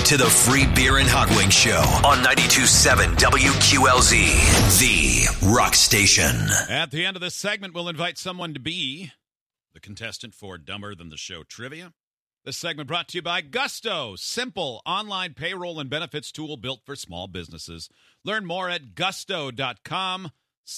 to the Free Beer and Hot Wings Show on 92.7 WQLZ, the rock station. At the end of this segment, we'll invite someone to be the contestant for Dumber Than the Show Trivia. This segment brought to you by Gusto, simple online payroll and benefits tool built for small businesses. Learn more at gusto.com/radio.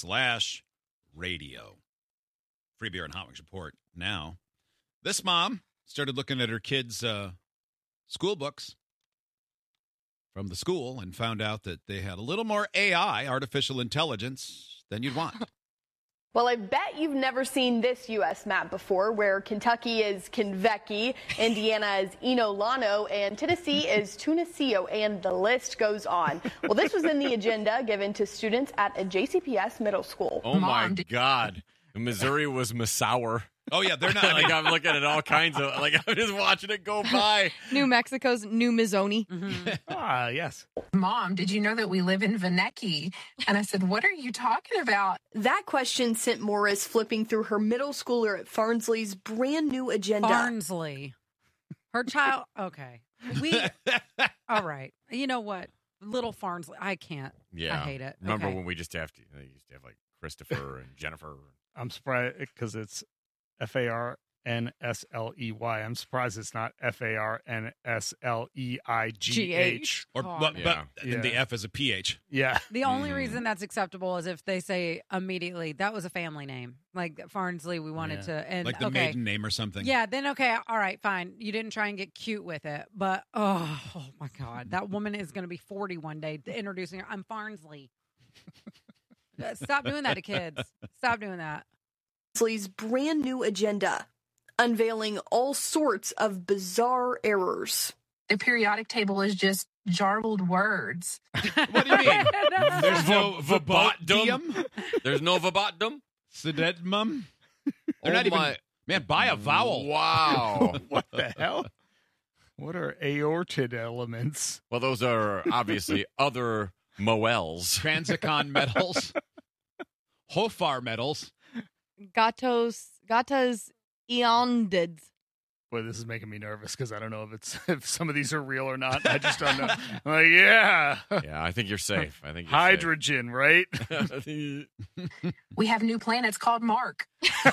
Free Beer and Hot Wings Report now. This mom started looking at her kids' school books from the school and found out that they had a little more AI, artificial intelligence, than you'd want. Well, I bet you've never seen this U.S. map before, where Kentucky is Kentucky, Indiana is Enolano, and Tennessee is Tunisio, and the list goes on. Well, this was in the agenda given to students at a JCPS middle school. Oh, my God. Missouri was Massour. Oh, yeah, they're not. Like, I'm looking at all kinds of, like, I'm just watching it go by. New Mexico's New Mizoni. Yes. Mom, did you know that we live in Venecki? And I said, what are you talking about? That question sent Morris flipping through her middle schooler at Farnsley's brand new agenda. Barnsley. Her child. Okay. All right. You know what? Little Farnsley. I can't. Yeah. I hate it. Remember Okay. when we used to have like Christopher and Jennifer? I'm surprised because it's Farnsley. I'm surprised it's not Farnsleigh. But Yeah. the F is a PH. Yeah. The only reason that's acceptable is if they say immediately, that was a family name. Like Farnsley, we wanted to. And Like the maiden name or something. Yeah, then okay, all right, fine. You didn't try and get cute with it. But, oh my God. That woman is going to be 40 one day introducing her. I'm Farnsley. Stop doing that to kids. Stop doing that. Farnsley's brand new agenda, unveiling all sorts of bizarre errors. The periodic table is just jarbled words. What do you mean? There's no verbotium? There's no verbotium? Sededmum? They're not even... Man, buy a vowel. Wow. What the hell? What are aortid elements? Well, those are obviously other moels. Transicon metals. Hofar metals. Gatos eondids. Boy, this is making me nervous because I don't know if some of these are real or not. I just don't know. I'm like, yeah. Yeah, I think you're safe. I think you're hydrogen, right? safe. We have new planets called Mark.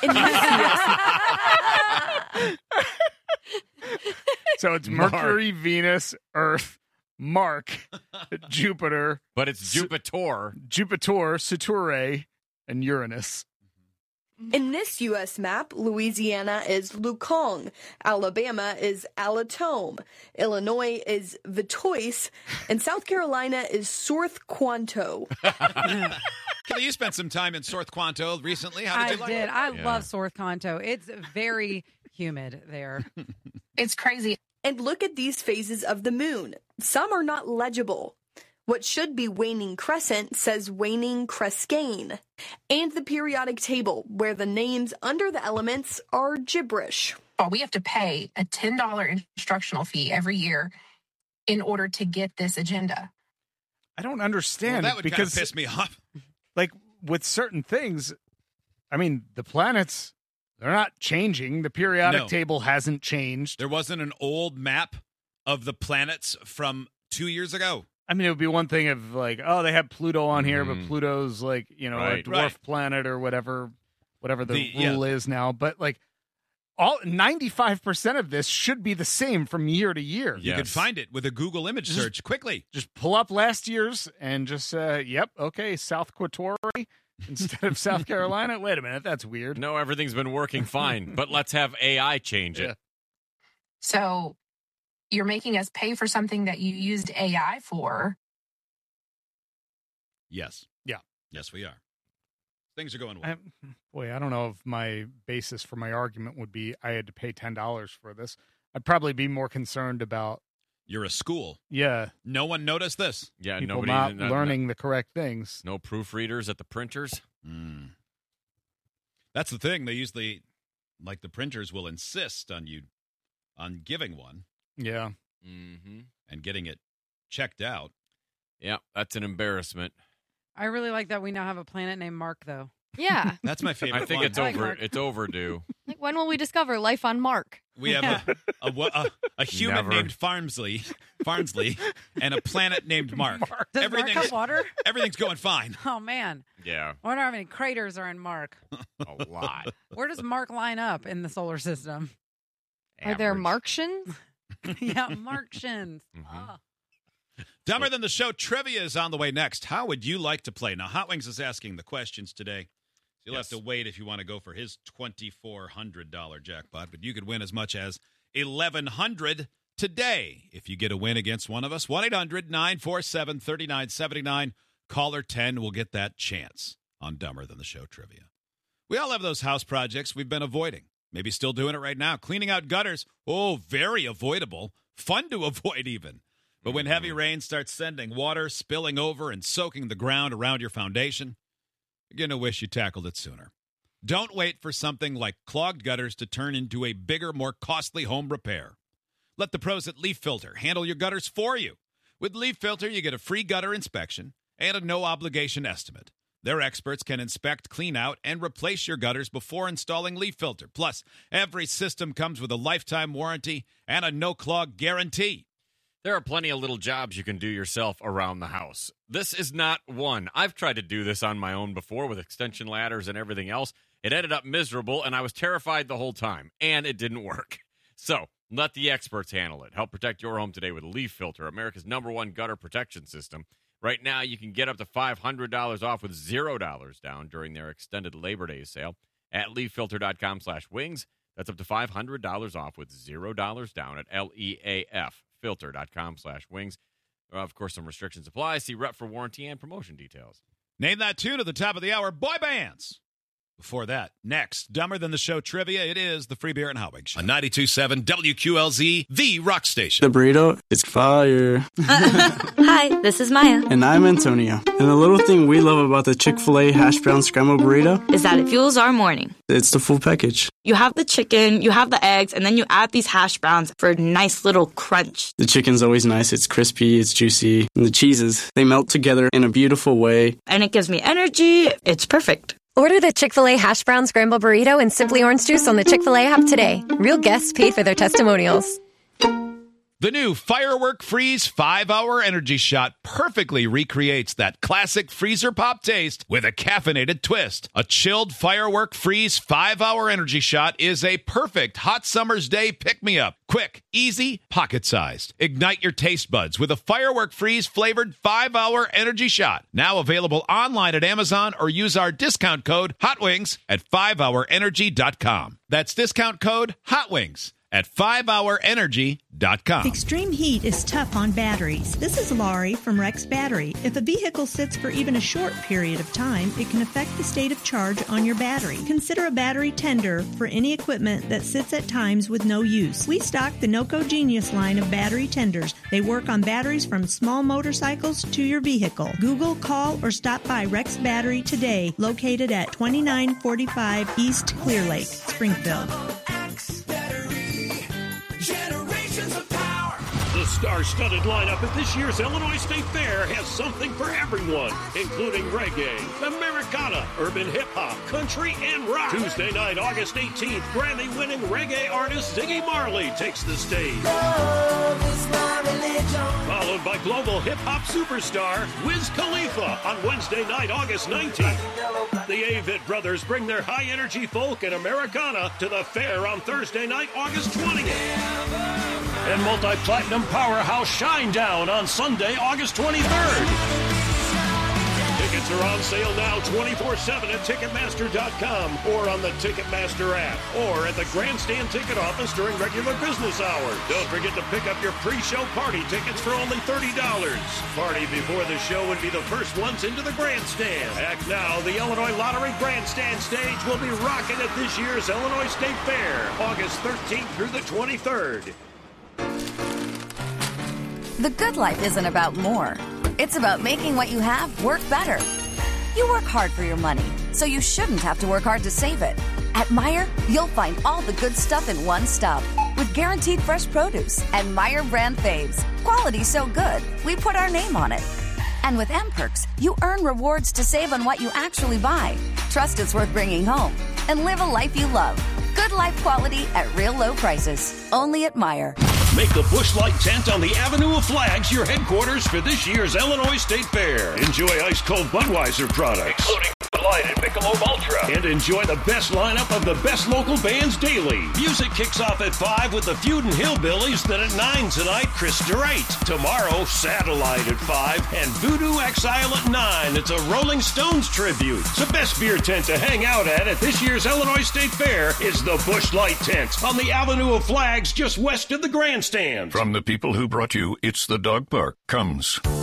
So it's Mercury, Venus, Earth, Mark, Jupiter. But it's Jupiter. Saturn, and Uranus. In this U.S. map, Louisiana is Lukong, Alabama is Alatome, Illinois is Vitoise, and South Carolina is South Quanto. Kelly, you spent some time in South Quanto recently. How did you like it? I love South Quanto. It's very humid there. It's crazy. And look at these phases of the moon. Some are not legible. What should be waning crescent says waning crescane. And the periodic table, where the names under the elements are gibberish. We have to pay a $10 instructional fee every year in order to get this agenda. I don't understand. Well, that would because, kind of piss me off. Like, with certain things, I mean, the planets, they're not changing. The periodic table hasn't changed. There wasn't an old map of the planets from 2 years ago. I mean, it would be one thing if, like, oh, they have Pluto on here, but Pluto's, like, a dwarf planet or whatever the rule is now. But, like, 95% of this should be the same from year to year. You could find it with a Google image search quickly. Just pull up last year's and just, South Quatori instead of South Carolina. Wait a minute, that's weird. No, everything's been working fine, but let's have AI change it. So you're making us pay for something that you used AI for. Yes. Yeah. Yes, we are. Things are going well. I don't know if my basis for my argument would be I had to pay $10 for this. I'd probably be more concerned about... You're a school. Yeah. No one noticed this. Yeah, people not learning the correct things. No proofreaders at the printers. That's the thing. They usually, like the printers, will insist on you on giving one. Yeah. And getting it checked out. Yeah, that's an embarrassment. I really like that we now have a planet named Mark, though. Yeah. That's my favorite I think one. it's overdue. Like, when will we discover life on Mark? We have a human named Farnsley, and a planet named Mark. Does Mark have water? Everything's going fine. Oh, man. Yeah. I wonder how many craters are in Mark. A lot. Where does Mark line up in the solar system? Are there Martians? Yeah, Martians. Mm-hmm. Dumber Than the Show trivia is on the way next. How would you like to play? Now, Hot Wings is asking the questions today. You'll have to wait if you want to go for his $2,400 jackpot, but you could win as much as $1,100 today if you get a win against one of us. 1-800-947-3979. Caller 10 will get that chance on Dumber Than the Show trivia. We all have those house projects we've been avoiding. Maybe still doing it right now. Cleaning out gutters. Oh, very avoidable. Fun to avoid even. But when heavy rain starts sending water spilling over and soaking the ground around your foundation, you're going to wish you tackled it sooner. Don't wait for something like clogged gutters to turn into a bigger, more costly home repair. Let the pros at Leaf Filter handle your gutters for you. With Leaf Filter, you get a free gutter inspection and a no-obligation estimate. Their experts can inspect, clean out, and replace your gutters before installing Leaf Filter. Plus, every system comes with a lifetime warranty and a no-clog guarantee. There are plenty of little jobs you can do yourself around the house. This is not one. I've tried to do this on my own before with extension ladders and everything else. It ended up miserable, and I was terrified the whole time, and it didn't work. So, let the experts handle it. Help protect your home today with Leaf Filter, America's #1 gutter protection system. Right now, you can get up to $500 off with $0 down during their extended Labor Day sale at leaffilter.com/wings. That's up to $500 off with $0 down at leaffilter.com/wings. Of course, some restrictions apply. See rep for warranty and promotion details. Name that tune at the top of the hour. Boy bands. Before that, next, Dumber Than the Show trivia. It is the Free Beer and Hot Wings Show. On 92.7 WQLZ, the rock station. The burrito is fire. Hi, this is Maya. And I'm Antonio. And the little thing we love about the Chick-fil-A hash brown scrambled burrito is that it fuels our morning. It's the full package. You have the chicken, you have the eggs, and then you add these hash browns for a nice little crunch. The chicken's always nice. It's crispy, it's juicy. And the cheeses, they melt together in a beautiful way. And it gives me energy. It's perfect. Order the Chick-fil-A Hash Brown Scramble Burrito and Simply Orange Juice on the Chick-fil-A app today. Real guests paid for their testimonials. The new Firework Freeze 5-Hour Energy Shot perfectly recreates that classic freezer pop taste with a caffeinated twist. A chilled Firework Freeze 5-Hour Energy Shot is a perfect hot summer's day pick-me-up. Quick, easy, pocket-sized. Ignite your taste buds with a Firework Freeze flavored 5-Hour Energy Shot. Now available online at Amazon or use our discount code HOTWINGS at 5hourenergy.com. That's discount code HOTWINGS at 5hourenergy.com. Extreme heat is tough on batteries. This is Laurie from Rex Battery. If a vehicle sits for even a short period of time, it can affect the state of charge on your battery. Consider a battery tender for any equipment that sits at times with no use. We stock the NOCO Genius line of battery tenders. They work on batteries from small motorcycles to your vehicle. Google, call, or stop by Rex Battery today, located at 2945 East Clear Lake, Springfield. The star-studded lineup at this year's Illinois State Fair has something for everyone, including reggae, Americana, urban hip-hop, country, and rock. Tuesday night, August 18th, Grammy-winning reggae artist Ziggy Marley takes the stage. Love is my religion. Followed by global hip-hop superstar Wiz Khalifa on Wednesday night, August 19th. The Avett Brothers bring their high-energy folk and Americana to the fair on Thursday night, August 20th. And multi-platinum powerhouse Shinedown on Sunday, August 23rd. Tickets are on sale now 24/7 at Ticketmaster.com or on the Ticketmaster app or at the Grandstand ticket office during regular business hours. Don't forget to pick up your pre-show party tickets for only $30. Party before the show would be the first ones into the Grandstand. Act now, the Illinois Lottery Grandstand stage will be rocking at this year's Illinois State Fair, August 13th through the 23rd. The good life isn't about more. It's about making what you have work better. You work hard for your money, so you shouldn't have to work hard to save it. At Meijer, you'll find all the good stuff in one stop with guaranteed fresh produce and Meijer brand faves. Quality so good, we put our name on it. And with M-Perks, you earn rewards to save on what you actually buy. Trust it's worth bringing home. And live a life you love. Good life quality at real low prices. Only at Meijer. Make the Busch Light tent on the Avenue of Flags your headquarters for this year's Illinois State Fair. Enjoy ice-cold Budweiser products, including Bud Light and Michelob Ultra. And enjoy the best lineup of the best local bands daily. Music kicks off at 5 with the Feudin' Hillbillies. Then at 9 tonight, Krista Wright. Tomorrow, Satellite at 5 and Voodoo Exile at 9. It's a Rolling Stones tribute. The best beer tent to hang out at this year's Illinois State Fair is the Busch Light tent on the Avenue of Flags just west of the grandstand. From the people who brought you It's the Dog Park comes